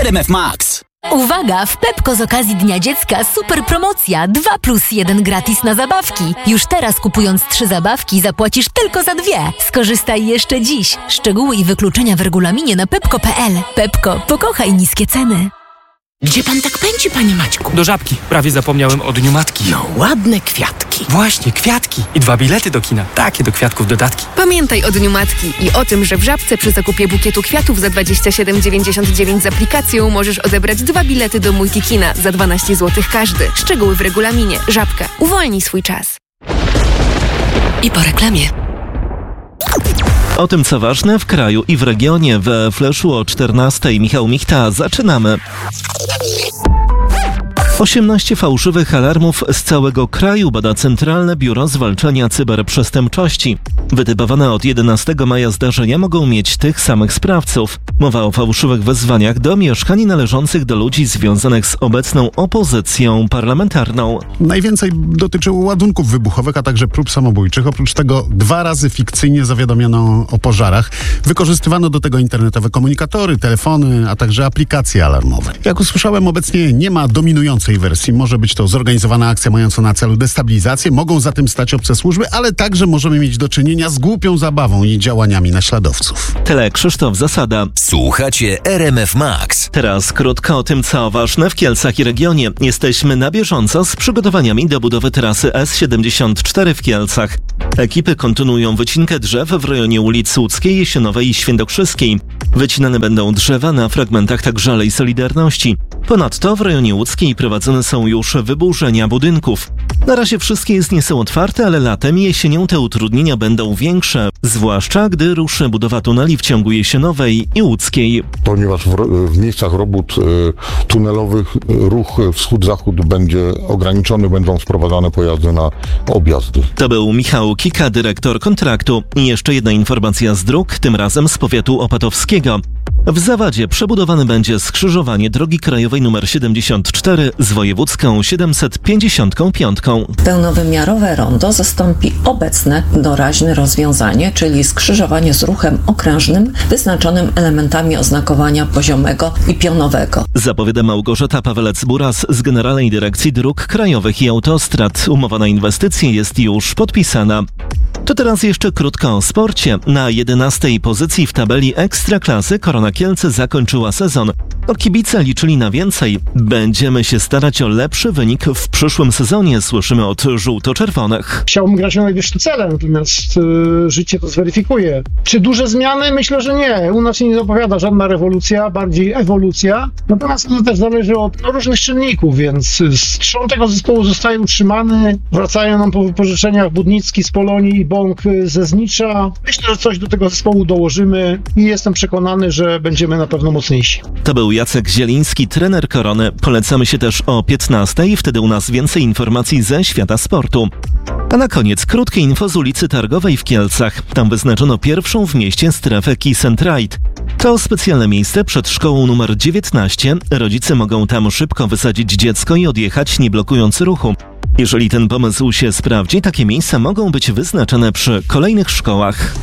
RMF Max. Uwaga! W Pepko z okazji Dnia Dziecka super promocja 2+1 gratis na zabawki. Już teraz kupując 3 zabawki zapłacisz tylko za 2. Skorzystaj jeszcze dziś. Szczegóły i wykluczenia w regulaminie na pepko.pl. Pepko, pokochaj niskie ceny. Gdzie pan tak pędzi, panie Maćku? Do Żabki. Prawie zapomniałem o Dniu Matki. No, ładne kwiatki. Właśnie, kwiatki. I 2 bilety do kina. Takie do kwiatków dodatki. Pamiętaj o Dniu Matki i o tym, że w Żabce przy zakupie bukietu kwiatów za 27,99 z aplikacją możesz odebrać 2 bilety do Multikina za 12 zł każdy. Szczegóły w regulaminie. Żabka. Uwolnij swój czas. I po reklamie. O tym, co ważne w kraju i w regionie, we Flashu o 14:00. Michał Michta, zaczynamy. 18 fałszywych alarmów z całego kraju bada Centralne Biuro Zwalczania Cyberprzestępczości. Wytypowane od 11 maja zdarzenia mogą mieć tych samych sprawców. Mowa o fałszywych wezwaniach do mieszkań należących do ludzi związanych z obecną opozycją parlamentarną. Najwięcej dotyczyło ładunków wybuchowych, a także prób samobójczych. Oprócz tego 2 razy fikcyjnie zawiadomiono o pożarach. Wykorzystywano do tego internetowe komunikatory, telefony, a także aplikacje alarmowe. Jak usłyszałem, obecnie nie ma dominującej wersji. Może być to zorganizowana akcja mająca na celu destabilizację. Mogą za tym stać obce służby, ale także możemy mieć do czynienia z głupią zabawą i działaniami naśladowców. Tyle Krzysztof Zasada. Słuchacie RMF Max. Teraz krótko o tym, co ważne w Kielcach i regionie. Jesteśmy na bieżąco z przygotowaniami do budowy trasy S74 w Kielcach. Ekipy kontynuują wycinkę drzew w rejonie ulic Łódzkiej, Jesionowej i Świętokrzyskiej. Wycinane będą drzewa na fragmentach także Alei Solidarności. Ponadto w rejonie łódzkiej prowadzone są już wyburzenia budynków. Na razie wszystkie jezdnie są otwarte, ale latem i jesienią te utrudnienia będą większe, zwłaszcza gdy ruszy budowa tuneli w ciągu Jesionowej i Łódzkiej. Ponieważ w miejscach robót tunelowych ruch wschód-zachód będzie ograniczony, będą sprowadzane pojazdy na objazdy. To był Michał Kika, dyrektor kontraktu. I jeszcze jedna informacja z dróg, tym razem z powiatu opatowskiego. W Zawadzie przebudowane będzie skrzyżowanie drogi krajowej nr 74 z wojewódzką 755. Pełnowymiarowe rondo zastąpi obecne doraźne rozwiązanie, czyli skrzyżowanie z ruchem okrężnym wyznaczonym elementami oznakowania poziomego i pionowego. Zapowiada Małgorzata Pawelec-Buras z Generalnej Dyrekcji Dróg Krajowych i Autostrad. Umowa na inwestycje jest już podpisana. To teraz jeszcze krótko o sporcie. Na 11. pozycji w tabeli Ekstraklasy Korona Kielce zakończyła sezon. Kibice liczyli na więcej. Będziemy się starać o lepszy wynik w przyszłym sezonie, słyszymy od żółto-czerwonych. Chciałbym grać na najwyższym cele, natomiast życie to zweryfikuje. Czy duże zmiany? Myślę, że nie. U nas się nie zapowiada żadna rewolucja, bardziej ewolucja. Natomiast to też zależy od różnych czynników, więc trzon tego zespołu zostaje utrzymany. Wracają nam po wypożyczeniach Budnicki z Polonii i Bąk ze Znicza. Myślę, że coś do tego zespołu dołożymy i jestem przekonany, że będziemy na pewno mocniejsi. To był Jacek Zieliński, trener Korony. Polecamy się też o 15:00, wtedy u nas więcej informacji ze świata sportu. A na koniec krótkie info z ulicy Targowej w Kielcach. Tam wyznaczono pierwszą w mieście strefę Kiss and Ride. To specjalne miejsce przed szkołą numer 19. Rodzice mogą tam szybko wysadzić dziecko i odjechać, nie blokując ruchu. Jeżeli ten pomysł się sprawdzi, takie miejsca mogą być wyznaczone przy kolejnych szkołach.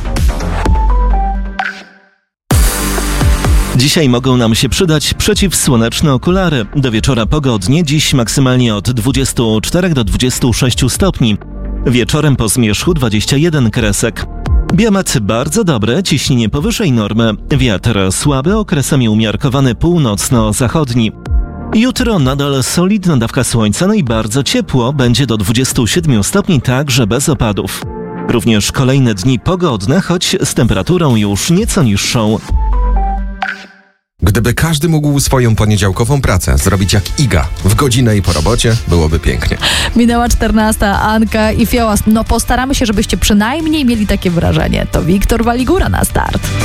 Dzisiaj mogą nam się przydać przeciwsłoneczne okulary. Do wieczora pogodnie, dziś maksymalnie od 24 do 26 stopni. Wieczorem po zmierzchu 21 kresek. Biometr bardzo dobry, ciśnienie powyżej normy. Wiatr słaby, okresami umiarkowany północno-zachodni. Jutro nadal solidna dawka słońca, no i bardzo ciepło, będzie do 27 stopni, także bez opadów. Również kolejne dni pogodne, choć z temperaturą już nieco niższą. Gdyby każdy mógł swoją poniedziałkową pracę zrobić jak Iga, w godzinę i po robocie, byłoby pięknie. Minęła 14, Anka i Fioła. No postaramy się, żebyście przynajmniej mieli takie wrażenie. To Wiktor Waligura na start.